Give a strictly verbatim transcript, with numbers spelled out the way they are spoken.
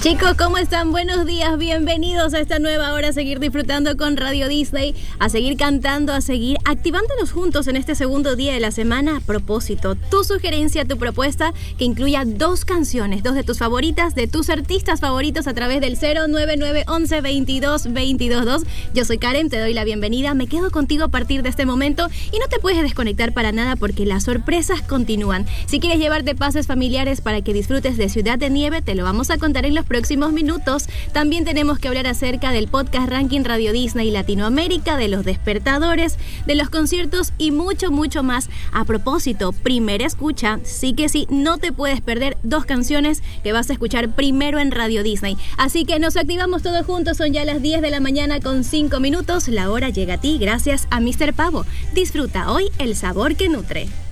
Chicos, ¿cómo están? Buenos días, bienvenidos a esta nueva hora, a seguir disfrutando con Radio Disney, a seguir cantando, a seguir activándonos juntos en este segundo día de la semana. A propósito, tu sugerencia, tu propuesta, que incluya dos canciones, dos de tus favoritas, de tus artistas favoritos a través del cero nueve nueve once veintidós veintidós dos. Yo soy Karen, te doy la bienvenida, me quedo contigo a partir de este momento y no te puedes desconectar para nada porque las sorpresas continúan. Si quieres llevarte pases familiares para que disfrutes de Ciudad de Nieve, te lo vamos a contar en los próximos minutos. También tenemos que hablar acerca del podcast Ranking Radio Disney Latinoamérica, de los despertadores, de los conciertos y mucho, mucho más. A propósito, primera escucha, sí que sí, no te puedes perder dos canciones que vas a escuchar primero en Radio Disney. Así que nos activamos todos juntos, son ya las diez de la mañana con cinco minutos. La hora llega a ti gracias a míster Pavo. Disfruta hoy el sabor que nutre.